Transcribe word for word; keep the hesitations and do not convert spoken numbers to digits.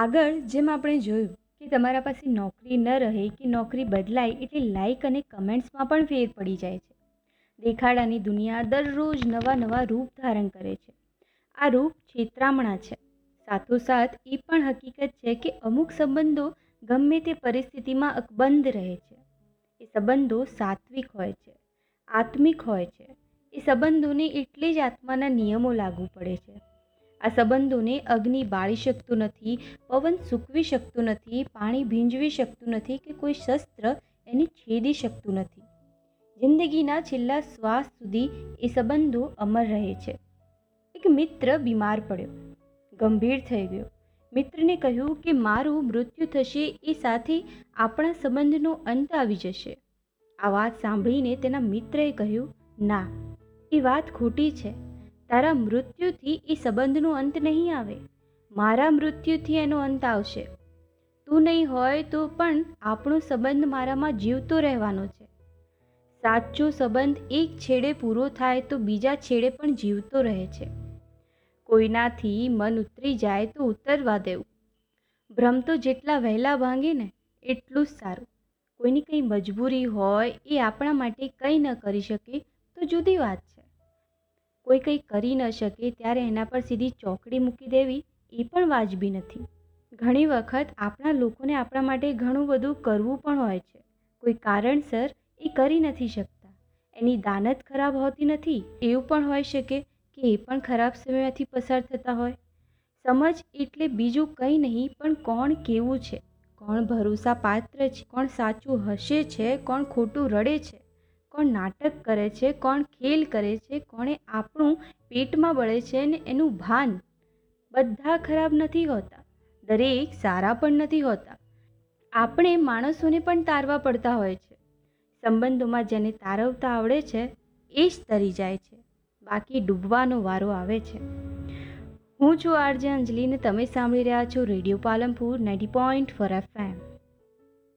આગળ જેમ આપણે જોયું કે તમારા પાસે નોકરી ન રહે કે નોકરી બદલાય એટલે લાઇક અને કમેન્ટ્સમાં પણ ફેર પડી જાય છે. દેખાડાની દુનિયા દરરોજ નવા નવા રૂપ ધારણ કરે છે. આ રૂપ છેતરામણા છે. સાથોસાથ એ પણ હકીકત છે કે અમુક સંબંધો ગમે તે પરિસ્થિતિમાં અકબંધ રહે છે. એ સંબંધો સાત્વિક હોય છે, આત્મિક હોય છે. એ સંબંધોને એટલે જ આત્માના નિયમો લાગુ પડે છે. આ સંબંધોને અગ્નિ બાળી શકતું નથી, પવન સૂકવી શકતું નથી, પાણી ભીંજવી શકતું નથી કે કોઈ શસ્ત્ર એને છેદી શકતું નથી. જિંદગીના છેલ્લા શ્વાસ સુધી એ સંબંધો અમર રહે છે. એક મિત્ર બીમાર પડ્યો, ગંભીર થઈ ગયો. મિત્રને કહ્યું કે મારું મૃત્યુ થશે એ સાથે આપણા સંબંધનો અંત આવી જશે. આ વાત સાંભળીને તેના મિત્રએ કહ્યું, ના, એ વાત ખોટી છે. તારા મૃત્યુથી એ સંબંધનો અંત નહીં આવે, મારા મૃત્યુથી એનો અંત આવશે. તું નહીં હોય તો પણ આપણો સંબંધ મારામાં જીવતો રહેવાનો છે. સાચો સંબંધ એક છેડે પૂરો થાય તો બીજા છેડે પણ જીવતો રહે છે. કોઈનાથી મન ઉતરી જાય તો ઉતરવા દેવું. ભ્રમ તો જેટલા વહેલા ભાંગે ને એટલું જ સારું. કોઈની કંઈ મજબૂરી હોય, એ આપણા માટે કંઈ ન કરી શકે તો જુદી વાત છે. કોઈ કંઈ કરી ન શકે ત્યારે એના પર સીધી ચોકડી મૂકી દેવી એ પણ વાજબી નથી. ઘણી વખત આપણા લોકોને આપણા માટે ઘણું બધું કરવું પણ હોય છે. કોઈ કારણસર એ કરી નથી શકતા. એની દાનત ખરાબ હોતી નથી. એવું પણ હોઈ શકે કે એ પણ ખરાબ સમયમાંથી પસાર થતા હોય. સમજ એટલે બીજું કંઈ નહીં પણ કોણ કેવું છે, કોણ ભરોસા પાત્ર છે, કોણ સાચું હસે છે, કોણ ખોટું રડે છે, કોણ નાટક કરે છે, કોણ ખેલ કરે છે, કોણે આપણું પેટમાં બળે છે ને એનું ભાન. બધા ખરાબ નથી હોતા, દરેક સારા પણ નથી હોતા. આપણે માણસોને પણ તારવા પડતા હોય છે. સંબંધોમાં જેને તારવતા આવડે છે એ જ તરી જાય છે, બાકી ડૂબવાનો વારો આવે છે. હું છું આરજે અંજલિ ને તમે સાંભળી રહ્યા છો radio Palanpur ninety point four F M.